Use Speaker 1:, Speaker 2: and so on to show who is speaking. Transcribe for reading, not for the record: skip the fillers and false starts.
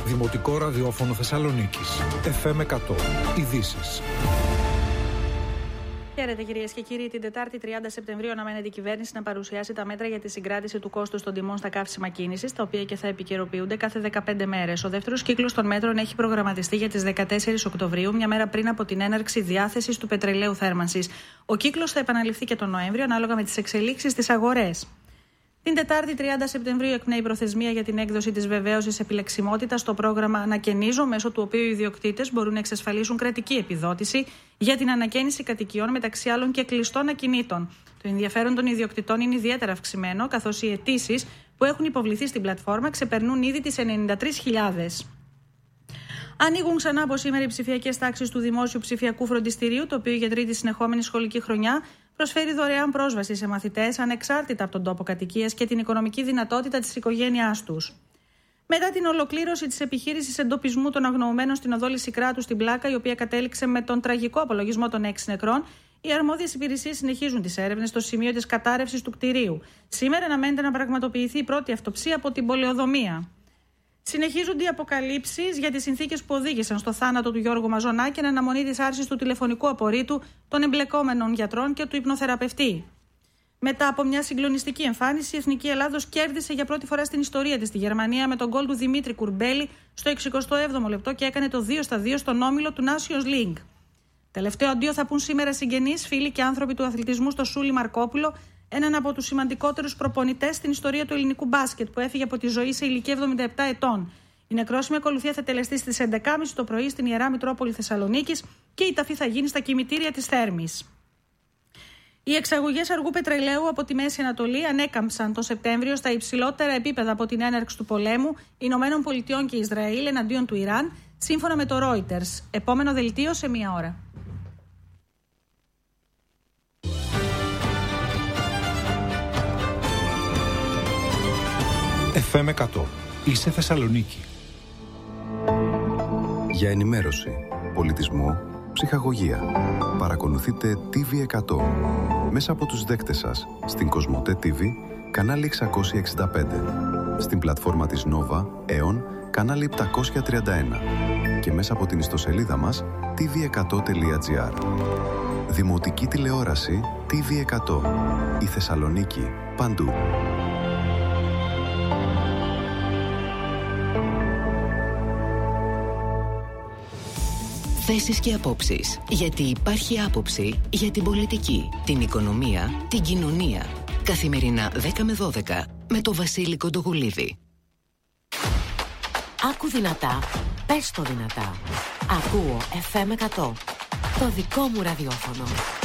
Speaker 1: Δημοτικό ραδιόφωνο Θεσσαλονίκης. FM 100. Ειδήσεις.
Speaker 2: Χαίρετε κυρίες και κύριοι. Την Τετάρτη 30 Σεπτεμβρίου αναμένεται η κυβέρνηση να παρουσιάσει τα μέτρα για τη συγκράτηση του κόστους των τιμών στα καύσιμα κίνησης, τα οποία και θα επικαιροποιούνται κάθε 15 μέρες. Ο δεύτερος κύκλος των μέτρων έχει προγραμματιστεί για τις 14 Οκτωβρίου, μια μέρα πριν από την έναρξη διάθεσης του πετρελαίου θέρμανσης. Ο κύκλος θα επαναληφθεί και τον Νοέμβριο, ανάλογα με τις εξελίξεις στις αγορές. Την Τετάρτη 30 Σεπτεμβρίου εκπνέει η προθεσμία για την έκδοση της βεβαίωσης επιλεξιμότητας στο πρόγραμμα Ανακαινίζω, μέσω του οποίου οι ιδιοκτήτες μπορούν να εξασφαλίσουν κρατική επιδότηση για την ανακαίνιση κατοικιών, μεταξύ άλλων και κλειστών ακινήτων. Το ενδιαφέρον των ιδιοκτητών είναι ιδιαίτερα αυξημένο, καθώς οι αιτήσεις που έχουν υποβληθεί στην πλατφόρμα ξεπερνούν ήδη τις 93.000. Ανοίγουν ξανά από σήμερα οι ψηφιακές τάξεις του Δημόσιου Ψηφιακού Φροντιστηρίου, το οποίο για τρίτη συνεχόμενη σχολική χρονιά προσφέρει δωρεάν πρόσβαση σε μαθητές ανεξάρτητα από τον τόπο κατοικίας και την οικονομική δυνατότητα της οικογένειάς τους. Μετά την ολοκλήρωση της επιχείρησης εντοπισμού των αγνοωμένων στην οδό Λυσικράτου στην Πλάκα, η οποία κατέληξε με τον τραγικό απολογισμό των 6 νεκρών, οι αρμόδιες υπηρεσίες συνεχίζουν τις έρευνες στο σημείο της κατάρρευσης του κτηρίου. Σήμερα αναμένεται να πραγματοποιηθεί η πρώτη αυτοψία από την πολεοδομία. Συνεχίζονται οι αποκαλύψεις για τις συνθήκες που οδήγησαν στο θάνατο του Γιώργου Μαζονά και εν αναμονή της άρσης του τηλεφωνικού απορρίτου των εμπλεκόμενων γιατρών και του υπνοθεραπευτή. Μετά από μια συγκλονιστική εμφάνιση, η Εθνική Ελλάδος κέρδισε για πρώτη φορά στην ιστορία της τη Γερμανία με τον γκολ του Δημήτρη Κουρμπέλη στο 67ο λεπτό και έκανε το 2-2 στον όμιλο του Nations League. Τελευταίο αντίο θα πουν σήμερα συγγενείς, φίλοι και άνθρωποι του αθλητισμού στο Σούλη Μαρκόπουλο, έναν από τους σημαντικότερους προπονητές στην ιστορία του ελληνικού μπάσκετ, που έφυγε από τη ζωή σε ηλικία 77 ετών. Η νεκρόσιμη ακολουθία θα τελεστεί στις 11.30 το πρωί στην Ιερά Μητρόπολη Θεσσαλονίκης και η ταφή θα γίνει στα κημητήρια της Θέρμης. Οι εξαγωγές αργού πετρελαίου από τη Μέση Ανατολή ανέκαμψαν το Σεπτέμβριο στα υψηλότερα επίπεδα από την έναρξη του πολέμου Ηνωμένων Πολιτειών και Ισραήλ εναντίον του Ιράν, σύμφωνα με το Reuters. Επόμενο δελτίο σε μία ώρα.
Speaker 1: FM 100. Είσαι Θεσσαλονίκη.
Speaker 3: Για ενημέρωση, πολιτισμό, ψυχαγωγία. Παρακολουθείτε TV100 μέσα από τους δέκτες σας στην Κοσμοτέ TV, κανάλι 665, στην πλατφόρμα της Nova, Aeon, κανάλι 731 και μέσα από την ιστοσελίδα μας tv100.gr. Δημοτική τηλεόραση TV100. Η Θεσσαλονίκη παντού.
Speaker 4: Θέσεις και απόψεις. Γιατί υπάρχει άποψη για την πολιτική, την οικονομία, την κοινωνία. Καθημερινά 10 με 12 με το Βασίλη Κοντογουλίδη.
Speaker 5: Άκου δυνατά, πες το δυνατά. Ακούω FM 100. Το δικό μου ραδιόφωνο.